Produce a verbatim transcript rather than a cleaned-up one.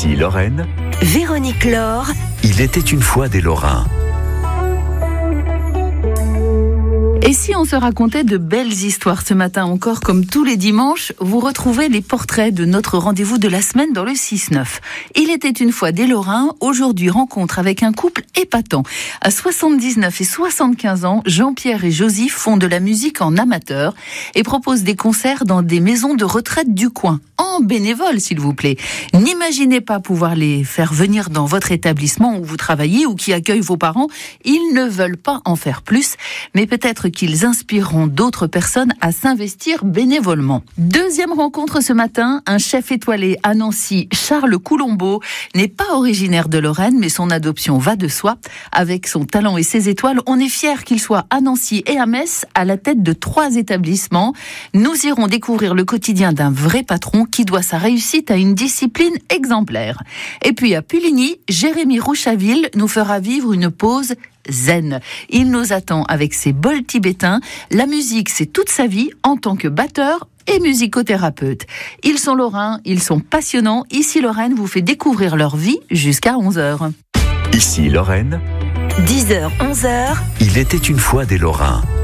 Ici Lorraine, Véronique Laure. Il était une fois des Lorrains. Et si on se racontait de belles histoires ce matin encore, comme tous les dimanches, vous retrouvez les portraits de notre rendez-vous de la semaine dans le six neuf. Il était une fois des Lorrains, aujourd'hui rencontre avec un couple épatant. À soixante-dix-neuf et soixante-quinze ans, Jean-Pierre et Josie font de la musique en amateur et proposent des concerts dans des maisons de retraite du coin. En bénévole, s'il vous plaît. N'imaginez pas pouvoir les faire venir dans votre établissement où vous travaillez ou qui accueille vos parents. Ils ne veulent pas en faire plus, mais peut-être qu'ils inspireront d'autres personnes à s'investir bénévolement. Deuxième rencontre ce matin, un chef étoilé à Nancy, Charles Coulombeau, n'est pas originaire de Lorraine, mais son adoption va de soi. Avec son talent et ses étoiles, on est fiers qu'il soit à Nancy et à Metz, à la tête de trois établissements. Nous irons découvrir le quotidien d'un vrai patron qui doit sa réussite à une discipline exemplaire. Et puis à Puligny, Jérémy Rouchaville nous fera vivre une pause zen. Il nous attend avec ses bols tibétains. La musique, c'est toute sa vie en tant que batteur et musicothérapeute. Ils sont lorrains, ils sont passionnants. Ici Lorraine vous fait découvrir leur vie jusqu'à onze heures. Ici Lorraine, dix heures, onze heures. Il était une fois des Lorrains.